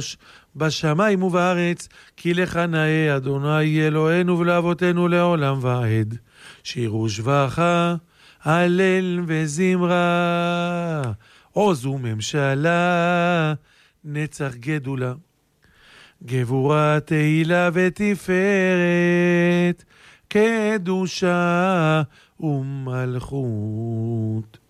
הקדוש בשמיים ובארץ, כי לך נאה אדוני אלוהינו ולאבותינו לעולם ועד. שירו שבחה, הלל וזמרה, עוז וממשלה, נצח גדולה. גבורה תהילה ותפארת, קדושה ומלכות.